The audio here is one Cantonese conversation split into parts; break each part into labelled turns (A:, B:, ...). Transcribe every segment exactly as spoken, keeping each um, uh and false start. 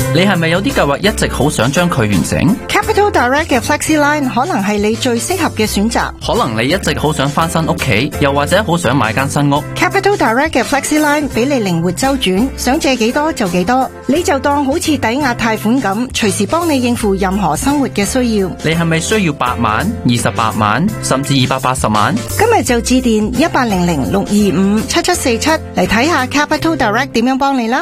A: 你係咪有啲計劃一直好想將佢完成？
B: Capital Direct 嘅 FlexiLine 可能係你最適合嘅選擇。
A: 可能你一直好想翻新屋企，又或者好想買間新屋。
B: Capital Direct 嘅 FlexiLine 俾你靈活周轉，想借幾多就幾多，你就當好似抵押貸款咁，隨時幫你應付任何生活嘅需要。
A: 你係咪需要八萬、二十八萬，甚至二百八十萬？
B: 今日就致電一八零零六二五七七四七嚟睇下 Capital Direct 點樣幫你啦。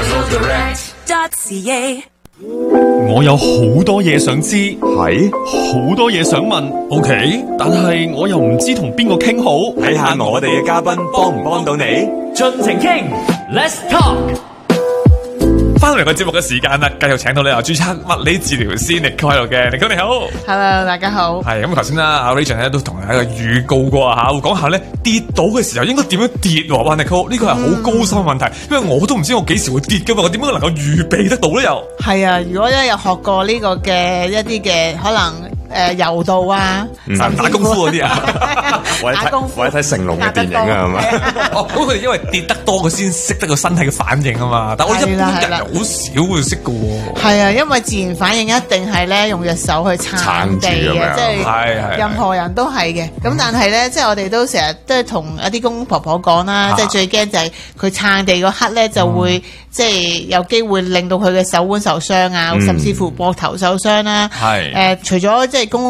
C: 我有好多嘢想知，係好多嘢想問 ，OK， 但係我又唔知同邊個傾好，
D: 睇下我哋嘅嘉賓幫唔幫到你，
E: 盡情傾 ，Let's talk。
C: 翻嚟個節目嘅時間啦，繼續請到你由註冊物理治療師尼高喺度嘅，尼高你好
B: ，Hello， 大家好。
C: 係咁，頭先啦，阿 Rachel 咧都同大家預告過吓，會講下咧跌倒嘅時候應該點樣跌。哇，尼高呢個係好高深嘅問題，嗯、因為我都唔知我幾時會跌噶嘛，我點樣能夠預備得到咧？又
F: 係啊，如果咧有學過呢個嘅一啲嘅可能。誒柔道啊，
C: 嗯、打功夫嗰啲啊，
F: 打功夫
D: 或者睇成龍嘅電影啊，係嘛？
C: 哦，咁佢哋因為跌得多，佢先識得個身體嘅反應啊嘛。但我一般人好少會識㗎喎。
F: 係啊，因為自然反應一定係咧用隻手去撐地嘅，即係任何人都係嘅。咁但係咧，即係我哋都成日都係同一啲公公婆婆講啦，即係最驚就係佢撐地嗰刻咧就會即係有機會令到佢嘅手腕受傷啊，甚至乎膊頭受傷啦。
C: 係
F: 誒，除咗即係公公